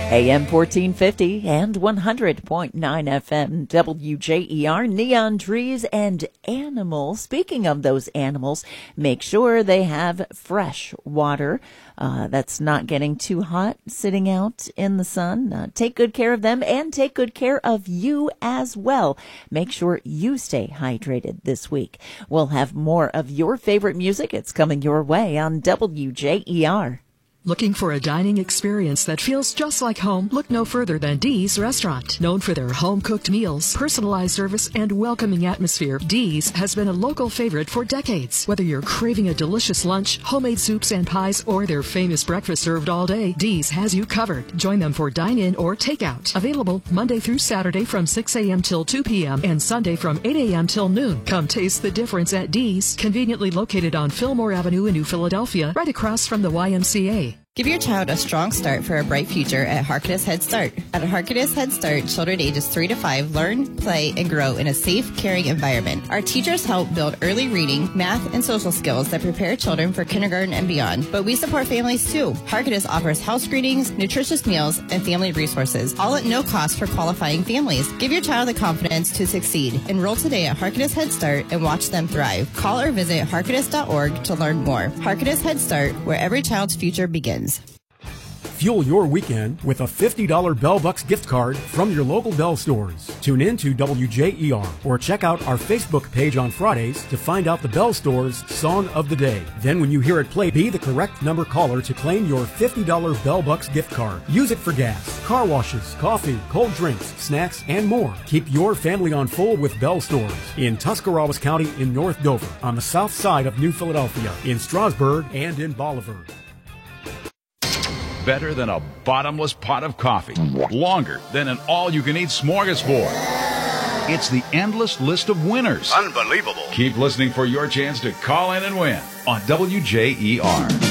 AM 1450 and 100.9 FM WJER, neon trees and animals. Speaking of those animals, make sure they have fresh water that's not getting too hot sitting out in the sun. Take good care of them and take good care of you as well. Make sure you stay hydrated this week. We'll have more of your favorite music. It's coming your way on WJER. Looking for a dining experience that feels just like home? Look no further than Dee's Restaurant. Known for their home-cooked meals, personalized service, and welcoming atmosphere, Dee's has been a local favorite for decades. Whether you're craving a delicious lunch, homemade soups and pies, or their famous breakfast served all day, Dee's has you covered. Join them for dine-in or takeout. Available Monday through Saturday from 6 a.m. till 2 p.m. and Sunday from 8 a.m. till noon. Come taste the difference at Dee's, conveniently located on Fillmore Avenue in New Philadelphia, right across from the YMCA. Give your child a strong start for a bright future at Harkness Head Start. At Harkness Head Start, children ages 3 to 5 learn, play, and grow in a safe, caring environment. Our teachers help build early reading, math, and social skills that prepare children for kindergarten and beyond. But we support families too. Harkness offers house screenings, nutritious meals, and family resources, all at no cost for qualifying families. Give your child the confidence to succeed. Enroll today at Harkness Head Start and watch them thrive. Call or visit harkness.org to learn more. Harkness Head Start, where every child's future begins. Fuel your weekend with a $50 Bell Bucks gift card from your local Bell stores. Tune in to WJER or check out our Facebook page on Fridays to find out the Bell Store's Song of the Day. Then when you hear it play, be the correct number caller to claim your $50 Bell Bucks gift card. Use it for gas, car washes, coffee, cold drinks, snacks, and more. Keep your family on full with Bell Stores in Tuscarawas County in North Dover, on the south side of New Philadelphia, in Strasburg, and in Bolivar. Better than a bottomless pot of coffee. Longer than an all-you-can-eat smorgasbord. It's the endless list of winners. Unbelievable. Keep listening for your chance to call in and win on WJER.